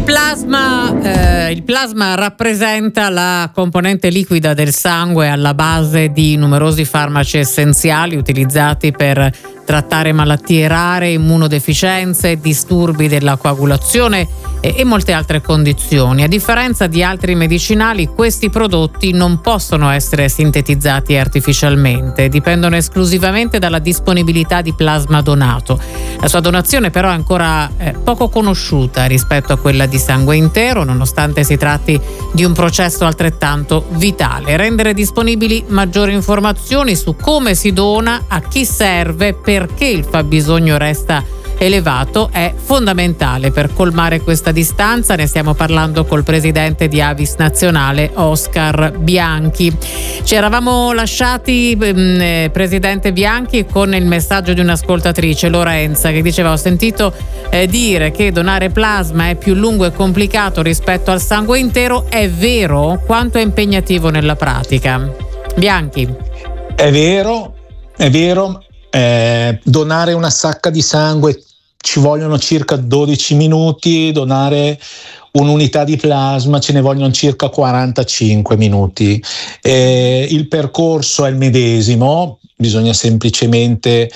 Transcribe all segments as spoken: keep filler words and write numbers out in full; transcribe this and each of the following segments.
plasma, eh, il plasma rappresenta la componente liquida del sangue alla base di numerosi farmaci essenziali utilizzati per trattare malattie rare, immunodeficienze, disturbi della coagulazione e, e molte altre condizioni. A differenza di altri medicinali, questi prodotti non possono essere sintetizzati artificialmente, dipendono esclusivamente dalla disponibilità di plasma donato. La sua donazione però è ancora eh, poco conosciuta rispetto a quella di sangue intero, nonostante si tratti di un processo altrettanto vitale. Rendere disponibili maggiori informazioni su come si dona, a chi serve, perché il fabbisogno resta elevato è fondamentale per colmare questa distanza. Ne stiamo parlando col presidente di Avis Nazionale, Oscar Bianchi. Ci eravamo lasciati, eh, presidente Bianchi, con il messaggio di un'ascoltatrice, Lorenza, che diceva: ho sentito eh, dire che donare plasma è più lungo e complicato rispetto al sangue intero. È vero? Quanto è impegnativo nella pratica? Bianchi. È vero, è vero. Eh, donare una sacca di sangue ci vogliono circa dodici minuti, donare un'unità di plasma ce ne vogliono circa quarantacinque minuti. Eh, il percorso è il medesimo, bisogna semplicemente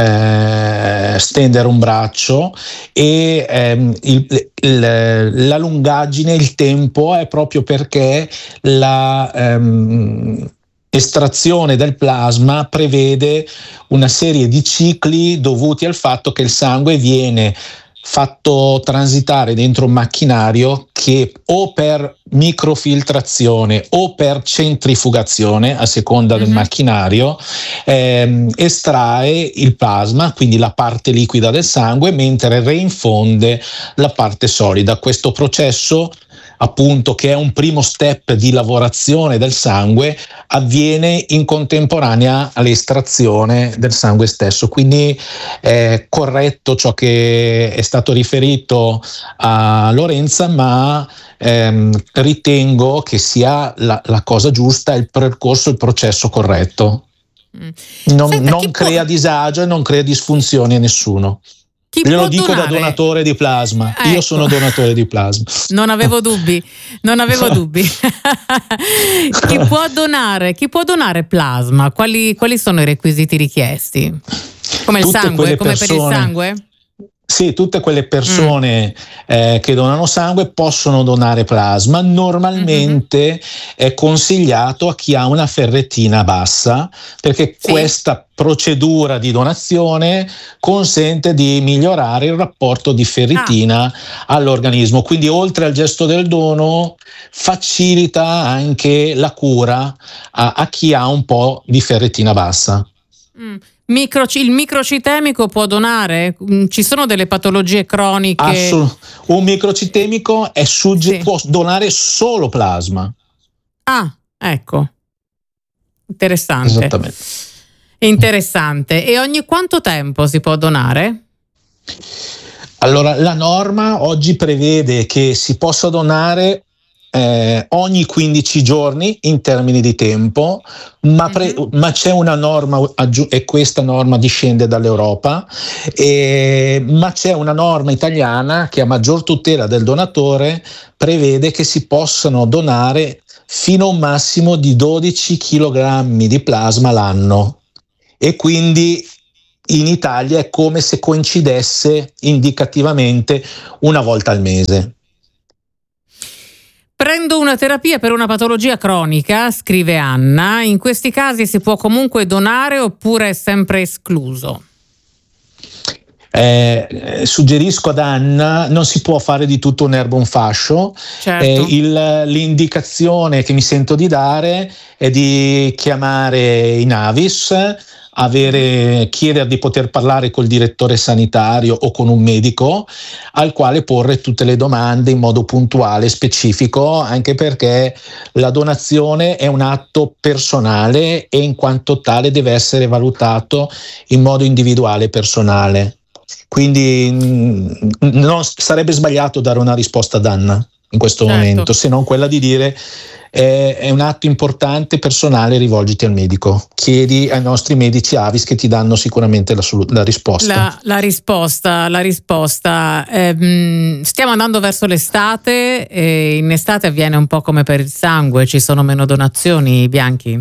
eh, stendere un braccio e ehm, il, il, la lungaggine, il tempo è proprio perché la ehm, estrazione del plasma prevede una serie di cicli dovuti al fatto che il sangue viene fatto transitare dentro un macchinario che o per microfiltrazione o per centrifugazione, a seconda del mm-hmm. macchinario, ehm, estrae il plasma, quindi la parte liquida del sangue, mentre reinfonde la parte solida. Questo processo, appunto, che è un primo step di lavorazione del sangue, avviene in contemporanea all'estrazione del sangue stesso. Quindi è corretto ciò che è stato riferito a Lorenza, ma ehm, ritengo che sia la, la cosa giusta, il percorso, il processo corretto. Non, Senta, non crea può... disagio e non crea disfunzioni a nessuno. Chi Glielo dico donare? Da donatore di plasma. Ecco. Io sono donatore di plasma. Non avevo dubbi, non avevo dubbi. Chi può donare? Chi può donare plasma? Quali, quali sono i requisiti richiesti? Come il Tutte sangue? Come persone, per il sangue? Sì, tutte quelle persone mm. eh, che donano sangue possono donare plasma. Normalmente mm-hmm. è consigliato a chi ha una ferritina bassa, perché sì. questa procedura di donazione consente di migliorare il rapporto di ferritina ah. all'organismo. Quindi, oltre al gesto del dono, facilita anche la cura a, a chi ha un po' di ferritina bassa. Mm. Micro, il microcitemico può donare? Ci sono delle patologie croniche? Assolut- un microcitemico è sugge- sì. può donare solo plasma. Ah, ecco. Interessante. Esattamente. Interessante. E ogni quanto tempo si può donare? Allora, la norma oggi prevede che si possa donare Eh, ogni quindici giorni in termini di tempo, ma, pre- uh-huh. ma c'è una norma aggiu- e questa norma discende dall'Europa, e, ma c'è una norma italiana che a maggior tutela del donatore prevede che si possano donare fino a un massimo di dodici chilogrammi di plasma l'anno, e quindi in Italia è come se coincidesse indicativamente una volta al mese. Prendo una terapia per una patologia cronica, scrive Anna, in questi casi si può comunque donare oppure è sempre escluso? Eh, suggerisco ad Anna, non si può fare di tutto un'erba un fascio. Certo. Eh, il, l'indicazione che mi sento di dare è di chiamare in Avis, avere, chiedere di poter parlare col direttore sanitario o con un medico, al quale porre tutte le domande in modo puntuale e specifico, anche perché la donazione è un atto personale e in quanto tale deve essere valutato in modo individuale e personale. Quindi non sarebbe sbagliato dare una risposta ad Anna. in questo certo. momento, se non quella di dire è, è un atto importante, personale, rivolgiti al medico, chiedi ai nostri medici Avis che ti danno sicuramente la, la risposta. La, la risposta, la risposta. Eh, stiamo andando verso l'estate e in estate avviene un po' come per il sangue, ci sono meno donazioni, Bianchi?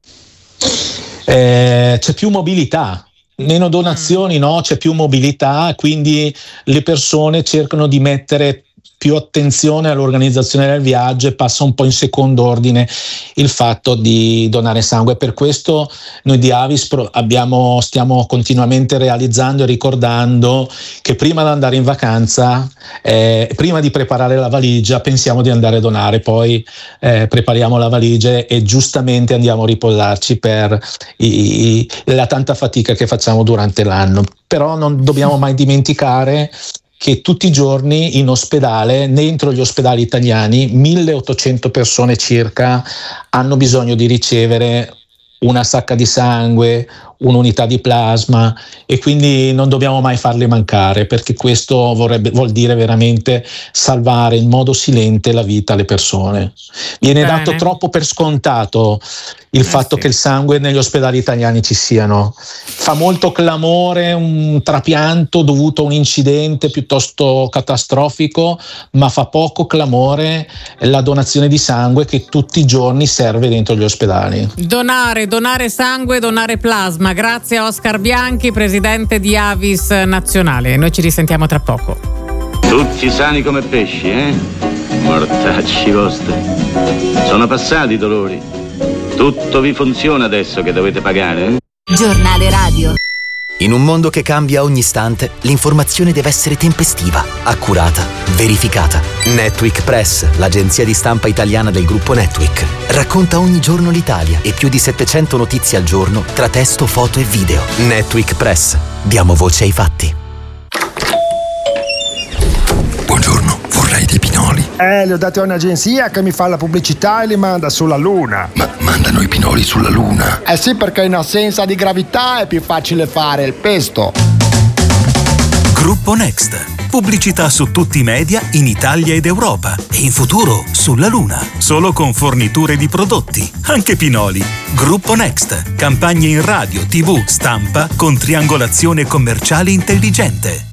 Eh, c'è più mobilità. Meno donazioni, no, c'è più mobilità, quindi le persone cercano di mettere più attenzione all'organizzazione del viaggio e passa un po' in secondo ordine il fatto di donare sangue. Per questo noi di Avis abbiamo, stiamo continuamente realizzando e ricordando che prima di andare in vacanza, eh, prima di preparare la valigia, pensiamo di andare a donare, poi eh, prepariamo la valigia e giustamente andiamo a riposarci per i, i, la tanta fatica che facciamo durante l'anno. Però non dobbiamo mai dimenticare che tutti i giorni in ospedale, dentro gli ospedali italiani, milleottocento persone circa hanno bisogno di ricevere una sacca di sangue, un'unità di plasma, e quindi non dobbiamo mai farle mancare, perché questo vorrebbe, vuol dire veramente salvare in modo silente la vita alle persone. Viene Bene. dato troppo per scontato il eh fatto sì. che il sangue negli ospedali italiani ci siano. Fa molto clamore un trapianto dovuto a un incidente piuttosto catastrofico, ma fa poco clamore la donazione di sangue che tutti i giorni serve dentro gli ospedali. Donare, donare sangue, donare plasma. Grazie a Oscar Bianchi, presidente di Avis Nazionale. Noi ci risentiamo tra poco. Tutti sani come pesci, eh? Mortacci vostri. Sono passati i dolori. Tutto vi funziona adesso che dovete pagare, eh? Giornale radio. In un mondo che cambia ogni istante, l'informazione deve essere tempestiva, accurata, verificata. Netweek Press, l'agenzia di stampa italiana del gruppo Netweek, racconta ogni giorno l'Italia e più di settecento notizie al giorno tra testo, foto e video. Netweek Press. Diamo voce ai fatti. Buongiorno, vorrei dei pinoli. Eh, li ho dati a un'agenzia che mi fa la pubblicità e li manda sulla Luna. Ma mandano i pinoli sulla Luna? Eh sì, perché in assenza di gravità è più facile fare il pesto. Gruppo Next. Pubblicità su tutti i media in Italia ed Europa e in futuro sulla Luna. Solo con forniture di prodotti, anche pinoli. Gruppo Next. Campagne in radio, tivù, stampa con triangolazione commerciale intelligente.